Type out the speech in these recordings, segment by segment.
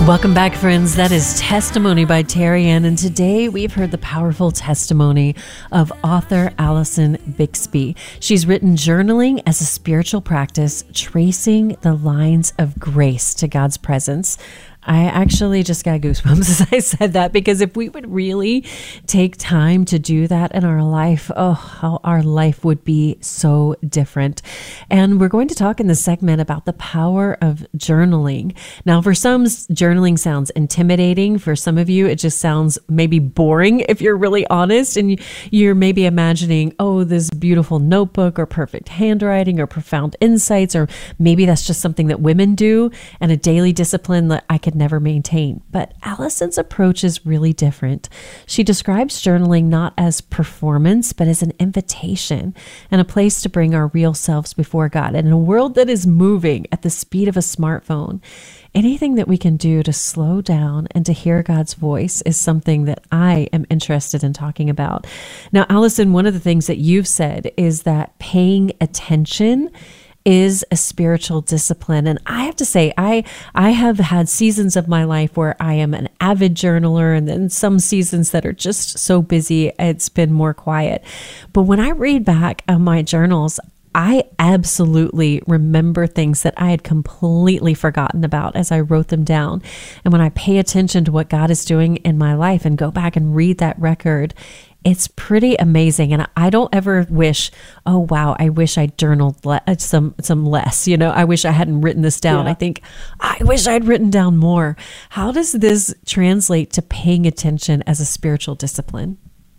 Welcome back, friends. That is Testimony by Terry Ann, and today we've heard the powerful testimony of author Allison Bixby. She's written Journaling as a Spiritual Practice, Tracing the Lines of Grace to God's Presence. I actually just got goosebumps as I said that, because if we would really take time to do that in our life, oh, how our life would be so different. And we're going to talk in this segment about the power of journaling. Now, for some, journaling sounds intimidating. For some of you, it just sounds maybe boring if you're really honest, and you're maybe imagining, oh, this beautiful notebook or perfect handwriting or profound insights, or maybe that's just something that women do and a daily discipline that I could never maintain. But Allison's approach is really different. She describes journaling not as performance, but as an invitation and a place to bring our real selves before God. And in a world that is moving at the speed of a smartphone, anything that we can do to slow down and to hear God's voice is something that I am interested in talking about. Now, Allison, one of the things that you've said is that paying attention is a spiritual discipline. And I have to say, I have had seasons of my life where I am an avid journaler, and then some seasons that are just so busy, it's been more quiet. But when I read back on my journals, I absolutely remember things that I had completely forgotten about as I wrote them down. And when I pay attention to what God is doing in my life and go back and read that record, it's pretty amazing. And I don't ever wish, oh, wow, I wish I journaled some less. You know, I wish I hadn't written this down. Yeah. I think, I wish I'd written down more. How does this translate to paying attention as a spiritual discipline?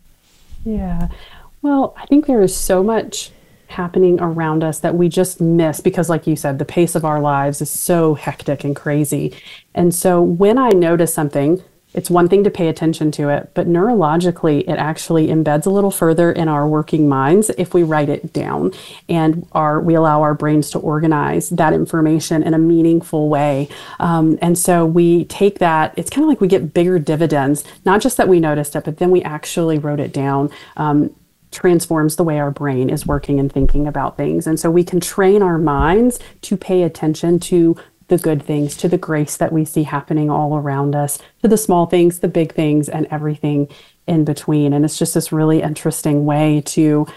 Yeah, well, I think there is so much happening around us that we just miss because, like you said, the pace of our lives is so hectic and crazy. And so when I notice something, it's one thing to pay attention to it, but neurologically, it actually embeds a little further in our working minds if we write it down and we allow our brains to organize that information in a meaningful way. And so we take that, it's kind of like we get bigger dividends, not just that we noticed it, but then we actually wrote it down. Transforms the way our brain is working and thinking about things. And so we can train our minds to pay attention to the good things, to the grace that we see happening all around us, to the small things, the big things, and everything in between. And it's just this really interesting way to,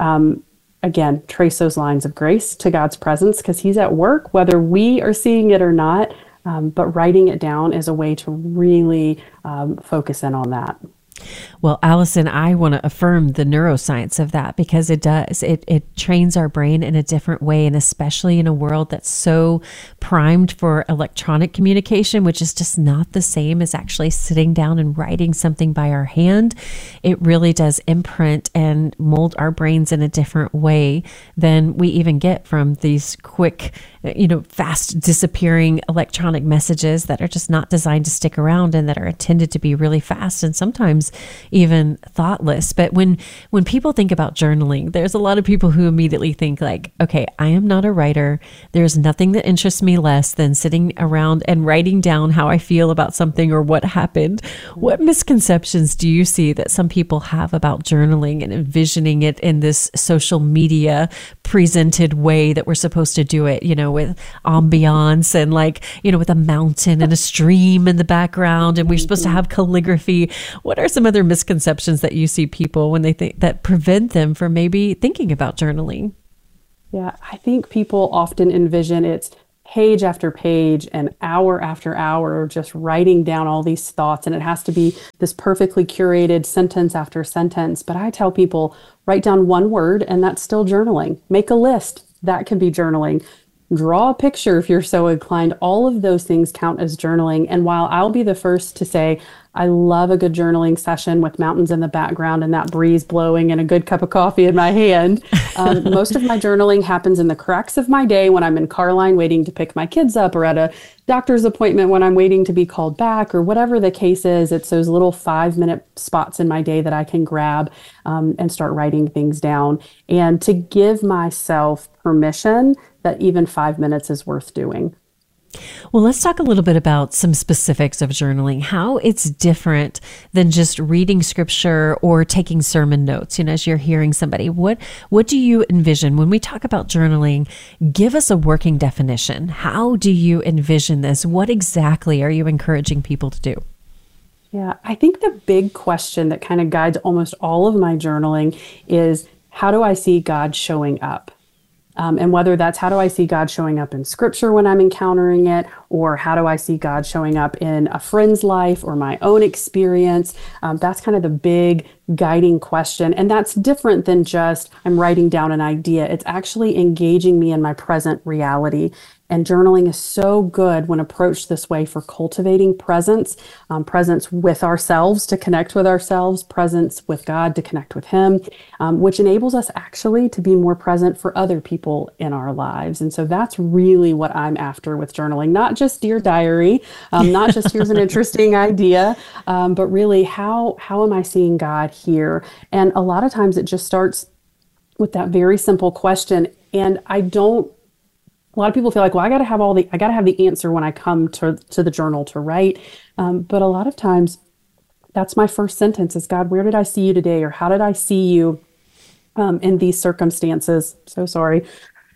again, trace those lines of grace to God's presence, because He's at work, whether we are seeing it or not. But writing it down is a way to really focus in on that. Well, Allison, I want to affirm the neuroscience of that, because it does. It trains our brain in a different way, and especially in a world that's so primed for electronic communication, which is just not the same as actually sitting down and writing something by our hand. It really does imprint and mold our brains in a different way than we even get from these quick, fast disappearing electronic messages that are just not designed to stick around and that are intended to be really fast and sometimes even thoughtless. But when people think about journaling, there's a lot of people who immediately think like, okay, I am not a writer. There's nothing that interests me less than sitting around and writing down how I feel about something or what happened. What misconceptions do you see that some people have about journaling and envisioning it in this social media presented way that we're supposed to do it, with ambiance and with a mountain and a stream in the background, and we're supposed to have calligraphy? What are some other misconceptions that you see people when they think that prevent them from maybe thinking about journaling? Yeah, I think people often envision it's page after page and hour after hour just writing down all these thoughts, and it has to be this perfectly curated sentence after sentence. But I tell people, write down one word, and that's still journaling. Make a list. That can be journaling. Draw a picture if you're so inclined. All of those things count as journaling. And while I'll be the first to say, I love a good journaling session with mountains in the background and that breeze blowing and a good cup of coffee in my hand, most of my journaling happens in the cracks of my day when I'm in car line waiting to pick my kids up, or at a doctor's appointment when I'm waiting to be called back, or whatever the case is. It's those little 5-minute spots in my day that I can grab and start writing things down, and to give myself permission that even 5 minutes is worth doing. Well, let's talk a little bit about some specifics of journaling, how it's different than just reading scripture or taking sermon notes, as you're hearing somebody. What do you envision when we talk about journaling? Give us a working definition. How do you envision this? What exactly are you encouraging people to do? Yeah, I think the big question that kind of guides almost all of my journaling is, how do I see God showing up? And whether that's, how do I see God showing up in scripture when I'm encountering it, or how do I see God showing up in a friend's life or my own experience? That's kind of the big guiding question. And that's different than just I'm writing down an idea. It's actually engaging me in my present reality. And journaling is so good when approached this way for cultivating presence, presence with ourselves to connect with ourselves, presence with God to connect with Him, which enables us actually to be more present for other people in our lives. And so that's really what I'm after with journaling, not just Dear Diary, not just here's an interesting idea, but really how am I seeing God here? And a lot of times it just starts with that very simple question. And a lot of people feel like, well, I got to have the answer when I come to the journal to write. But a lot of times that's my first sentence is, God, where did I see you today? Or how did I see you in these circumstances? So sorry.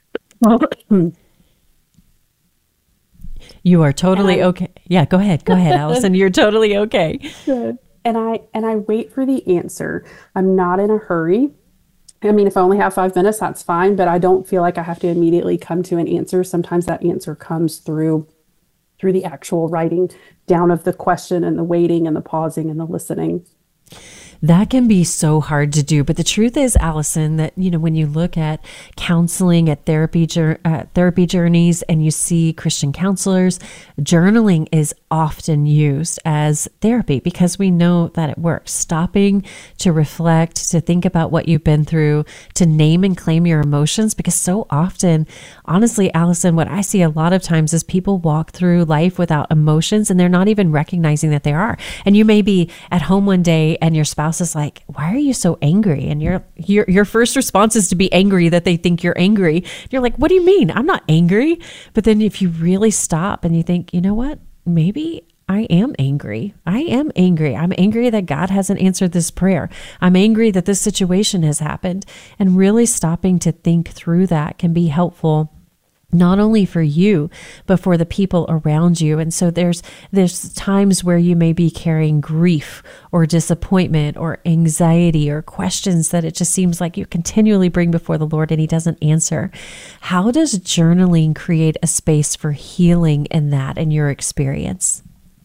You are totally okay. Yeah, go ahead, Allison. You're totally okay. Good. And I wait for the answer. I'm not in a hurry. I mean, if I only have 5 minutes, that's fine, but I don't feel like I have to immediately come to an answer. Sometimes that answer comes through the actual writing down of the question and the waiting and the pausing and the listening. That can be so hard to do. But the truth is, Allison, that, when you look at counseling, at therapy journeys, and you see Christian counselors, journaling is often used as therapy because we know that it works. Stopping to reflect, to think about what you've been through, to name and claim your emotions. Because so often, honestly, Allison, what I see a lot of times is people walk through life without emotions and they're not even recognizing that they are. And you may be at home one day and your spouse is like, why are you so angry? And your first response is to be angry that they think you're angry. You're like, what do you mean? I'm not angry. But then if you really stop and you think, you know what? Maybe I am angry. I am angry. I'm angry that God hasn't answered this prayer. I'm angry that this situation has happened. And really stopping to think through that can be helpful, not only for you, but for the people around you. And so there's times where you may be carrying grief or disappointment or anxiety or questions that it just seems like you continually bring before the Lord and He doesn't answer. How does journaling create a space for healing in that, in your experience?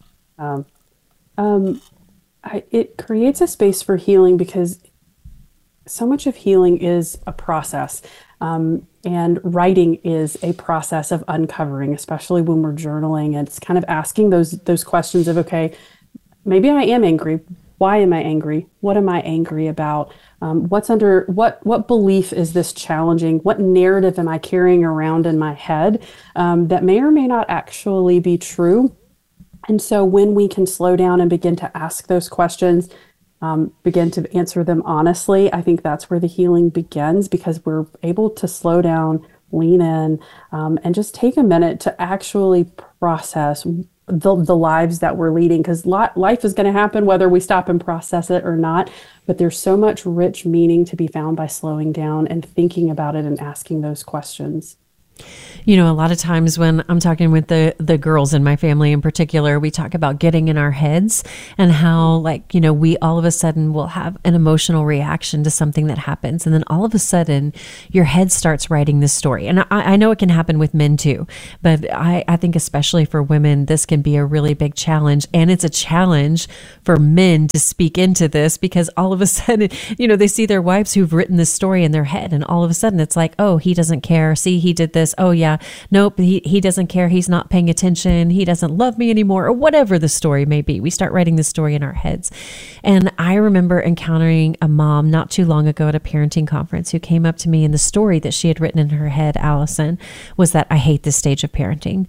It creates a space for healing because so much of healing is a process. And writing is a process of uncovering, especially when we're journaling. And it's kind of asking those questions of, okay, maybe I am angry. Why am I angry? What am I angry about? What belief is this challenging? What narrative am I carrying around in my head that may or may not actually be true? And so when we can slow down and begin to ask those questions, begin to answer them honestly, I think that's where the healing begins, because we're able to slow down, lean in, and just take a minute to actually process the lives that we're leading, because life is going to happen whether we stop and process it or not. But there's so much rich meaning to be found by slowing down and thinking about it and asking those questions. A lot of times when I'm talking with the girls in my family in particular, we talk about getting in our heads and how, we all of a sudden will have an emotional reaction to something that happens. And then all of a sudden your head starts writing this story. And I know it can happen with men too, but I think especially for women, this can be a really big challenge. And it's a challenge for men to speak into this, because all of a sudden, they see their wives who've written this story in their head. And all of a sudden it's like, oh, he doesn't care. See, he did this. Oh yeah. Nope. He doesn't care. He's not paying attention. He doesn't love me anymore, or whatever the story may be. We start writing the story in our heads. And I remember encountering a mom not too long ago at a parenting conference who came up to me, and the story that she had written in her head, Allison, was that I hate this stage of parenting.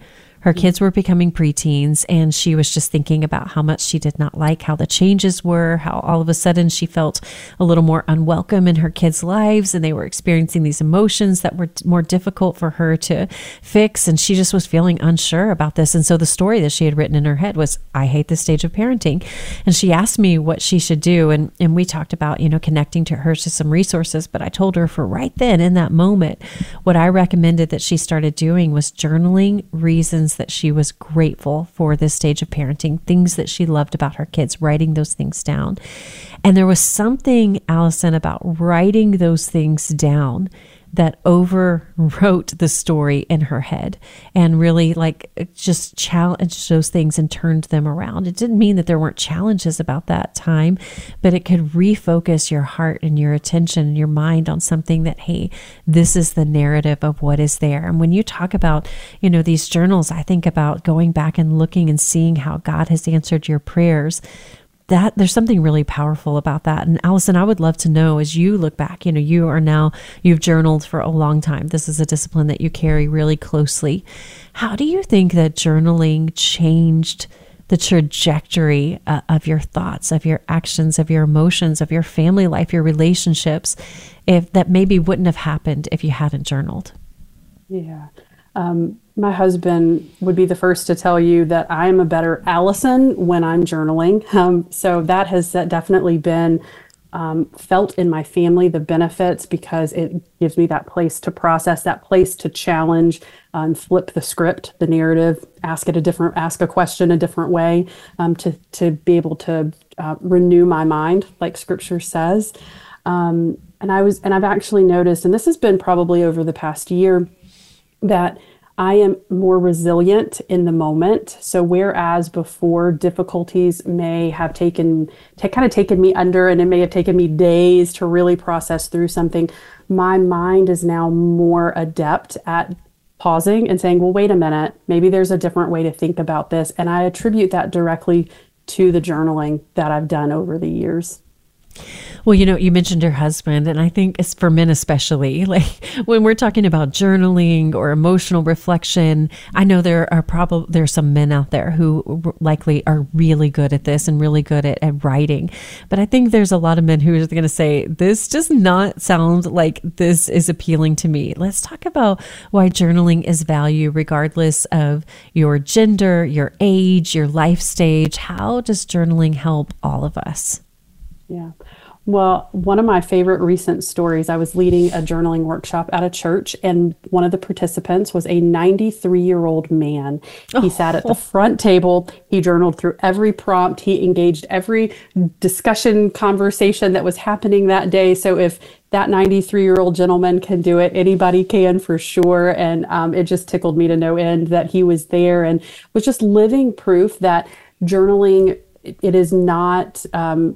Her kids were becoming preteens, and she was just thinking about how much she did not like how the changes were, how all of a sudden she felt a little more unwelcome in her kids' lives, and they were experiencing these emotions that were more difficult for her to fix, and she just was feeling unsure about this. And so the story that she had written in her head was, I hate this stage of parenting. And she asked me what she should do, and we talked about, connecting to her to some resources, but I told her for right then in that moment, what I recommended that she started doing was journaling reasons that she was grateful for this stage of parenting, things that she loved about her kids, writing those things down. And there was something, Allison, about writing those things down that overwrote the story in her head and really just challenged those things and turned them around. It didn't mean that there weren't challenges about that time, but it could refocus your heart and your attention and your mind on something that, hey, this is the narrative of what is there. And when you talk about, these journals, I think about going back and looking and seeing how God has answered your prayers. That there's something really powerful about that. And Allison, I would love to know, as you look back, you've journaled for a long time. This is a discipline that you carry really closely. How do you think that journaling changed the trajectory of your thoughts, of your actions, of your emotions, of your family life, your relationships, if that maybe wouldn't have happened if you hadn't journaled? Yeah. My husband would be the first to tell you that I'm a better Allison when I'm journaling. So that has definitely been felt in my family, the benefits, because it gives me that place to process, that place to challenge, flip the script, the narrative, ask a question a different way, to be able to renew my mind, like Scripture says. And I've actually noticed, and this has been probably over the past year, that I am more resilient in the moment. So whereas before difficulties may have taken me under, and it may have taken me days to really process through something, my mind is now more adept at pausing and saying, well, wait a minute, maybe there's a different way to think about this. And I attribute that directly to the journaling that I've done over the years. Well, you mentioned your husband, and I think it's for men especially, like when we're talking about journaling or emotional reflection, I know there are some men out there who likely are really good at this and really good at writing. But I think there's a lot of men who are going to say, this does not sound like this is appealing to me. Let's talk about why journaling is value regardless of your gender, your age, your life stage. How does journaling help all of us? Yeah. Well, one of my favorite recent stories, I was leading a journaling workshop at a church, and one of the participants was a 93-year-old man. He sat at the front table. He journaled through every prompt. He engaged every discussion, conversation that was happening that day. So if that 93-year-old gentleman can do it, anybody can for sure. And it just tickled me to no end that he was there and was just living proof that journaling, it is not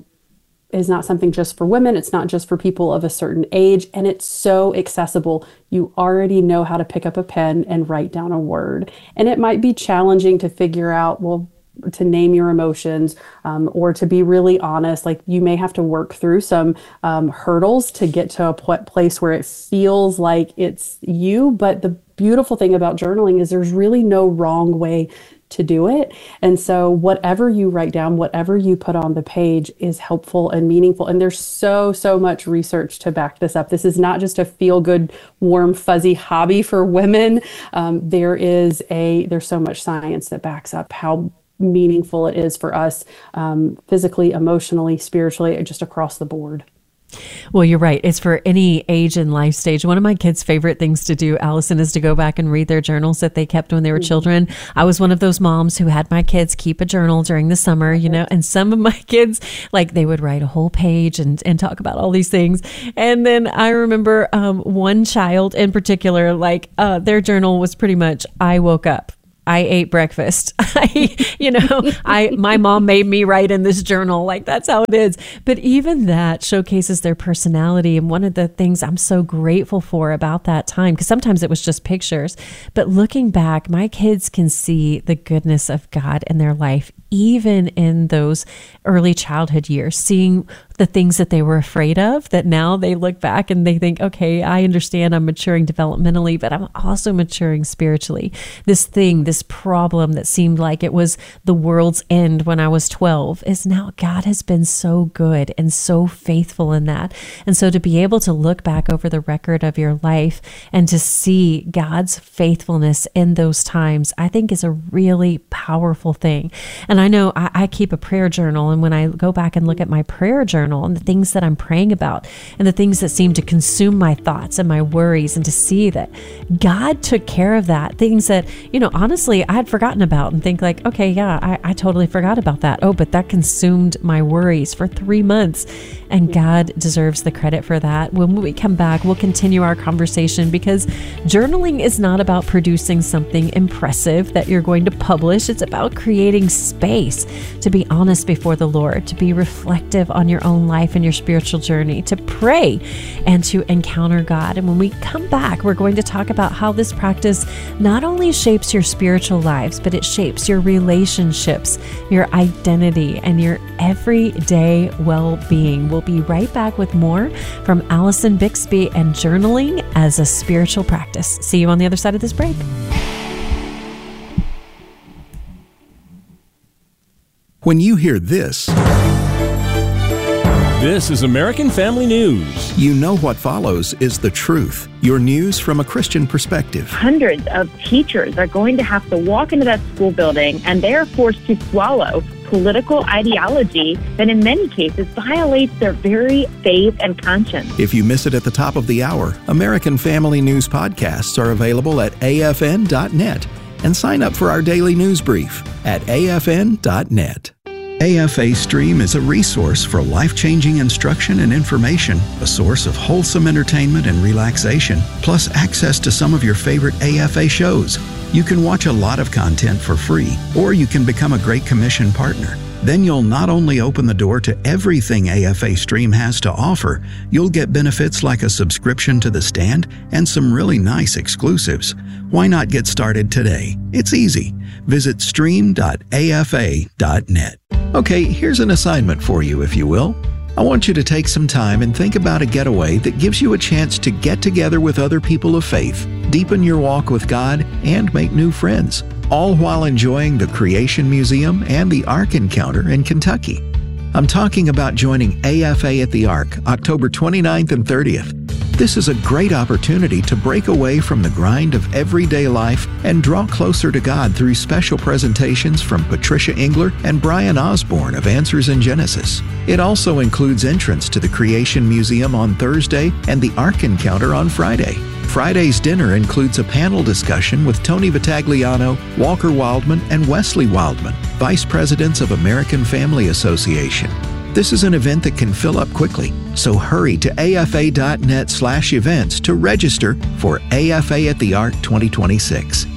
something just for women. It's not just for people of a certain age, and it's so accessible. You already know how to pick up a pen and write down a word. And it might be challenging to figure out, to name your emotions, or to be really honest. Like, you may have to work through some hurdles to get to a place where it feels like it's you. But the beautiful thing about journaling is there's really no wrong way to do it. And so whatever you write down, whatever you put on the page is helpful and meaningful. And there's so much research to back this up. This is not just a feel-good, warm, fuzzy hobby for women. There's so much science that backs up how meaningful it is for us, physically, emotionally, spiritually, just across the board. Well, you're right. It's for any age and life stage. One of my kids' favorite things to do, Allison, is to go back and read their journals that they kept when they were children. I was one of those moms who had my kids keep a journal during the summer, and some of my kids, they would write a whole page and talk about all these things. And then I remember one child in particular, their journal was pretty much, I woke up, I ate breakfast. My mom made me write in this journal. That's how it is. But even that showcases their personality. And one of the things I'm so grateful for about that time, because sometimes it was just pictures, but looking back, my kids can see the goodness of God in their life, even in those early childhood years, seeing the things that they were afraid of, that now they look back and they think, okay, I understand I'm maturing developmentally, but I'm also maturing spiritually. This problem that seemed like it was the world's end when I was 12 is now God has been so good and so faithful in that. And so to be able to look back over the record of your life and to see God's faithfulness in those times, I think is a really powerful thing. And I know I keep a prayer journal, and when I go back and look at my prayer journal and the things that I'm praying about and the things that seem to consume my thoughts and my worries, and to see that God took care of that, things that, honestly, I had forgotten about, and think like, okay, yeah, I totally forgot about that. Oh, but that consumed my worries for 3 months, and God deserves the credit for that. When we come back, we'll continue our conversation, because journaling is not about producing something impressive that you're going to publish. It's about creating space to be honest before the Lord, to be reflective on your own life and your spiritual journey, to pray and to encounter God. And when we come back, we're going to talk about how this practice not only shapes your spiritual lives, but it shapes your relationships, your identity, and your everyday well-being. We'll be right back with more from Allison Bixby and journaling as a spiritual practice. See you on the other side of this break. When you hear this is American Family News. You know what follows is the truth. Your news from a Christian perspective. Hundreds of teachers are going to have to walk into that school building, and they are forced to swallow political ideology that in many cases violates their very faith and conscience. If you miss it at the top of the hour, American Family News podcasts are available at afn.net, and sign up for our daily news brief at afn.net. AFA Stream is a resource for life-changing instruction and information, a source of wholesome entertainment and relaxation, plus access to some of your favorite AFA shows. You can watch a lot of content for free, or you can become a Great Commission partner. Then you'll not only open the door to everything AFA Stream has to offer, you'll get benefits like a subscription to The Stand and some really nice exclusives. Why not get started today? It's easy. Visit stream.afa.net. Okay, here's an assignment for you, if you will. I want you to take some time and think about a getaway that gives you a chance to get together with other people of faith, deepen your walk with God, and make new friends, all while enjoying the Creation Museum and the Ark Encounter in Kentucky. I'm talking about joining AFA at the Ark, October 29th and 30th. This is a great opportunity to break away from the grind of everyday life and draw closer to God through special presentations from Patricia Engler and Brian Osborne of Answers in Genesis. It also includes entrance to the Creation Museum on Thursday and the Ark Encounter on Friday. Friday's dinner includes a panel discussion with Tony Vitagliano, Walker Wildman, and Wesley Wildman, Vice Presidents of American Family Association. This is an event that can fill up quickly, so hurry to afa.net/events to register for AFA at the Ark 2026.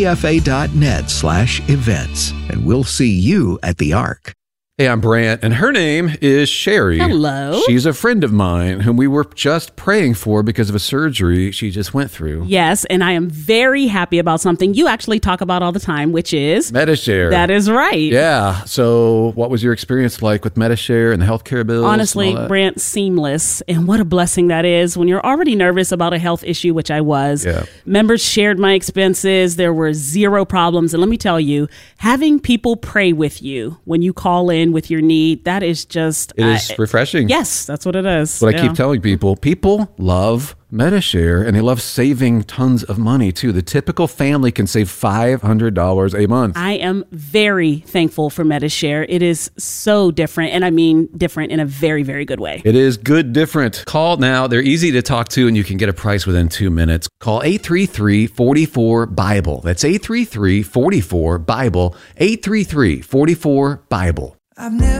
afa.net/events, and we'll see you at the Ark. Hey, I'm Brant, and her name is Sherry. Hello. She's a friend of mine whom we were just praying for because of a surgery she just went through. Yes, and I am very happy about something you actually talk about all the time, which is Medi-Share. That is right. Yeah. So what was your experience like with Medi-Share and the healthcare bills? Honestly, Brant, seamless. And what a blessing that is when you're already nervous about a health issue, which I was. Yeah. Members shared my expenses. There were zero problems. And let me tell you, having people pray with you when you call in with your need, that is just... It is refreshing. Yes, that's what it is. What I keep telling people. People love Medi-Share, and they love saving tons of money, too. The typical family can save $500 a month. I am very thankful for Medi-Share. It is so different, and I mean different in a very, very good way. It is good different. Call now. They're easy to talk to, and you can get a price within 2 minutes. Call 833-44-BIBLE. That's 833-44-BIBLE. 833-44-BIBLE. I've never